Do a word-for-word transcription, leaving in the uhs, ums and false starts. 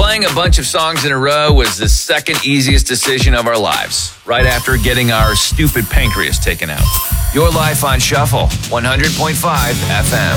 Playing a bunch of songs in a row was the second easiest decision of our lives, right after getting our stupid pancreas taken out. Your Life on Shuffle, one hundred point five F M.